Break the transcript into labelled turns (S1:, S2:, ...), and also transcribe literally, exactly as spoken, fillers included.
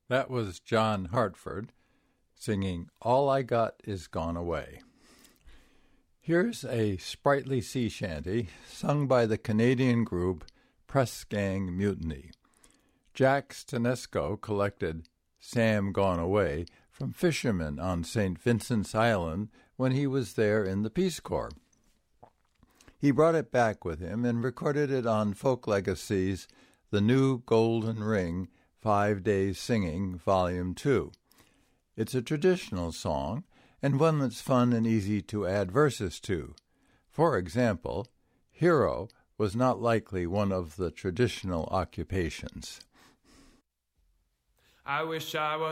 S1: That was John Hartford singing All I Got Is Gone Away. Here's a sprightly sea shanty sung by the Canadian group Press Gang Mutiny. Jack Stanesco collected Sam Gone Away from fishermen on Saint Vincent's Island when he was there in the Peace Corps. He brought it back with him and recorded it on Folk Legacy's The New Golden Ring, Five Days Singing, Volume two. It's a traditional song, and one that's fun and easy to add verses to. For example, hero was not likely one of the traditional occupations.
S2: I wish I was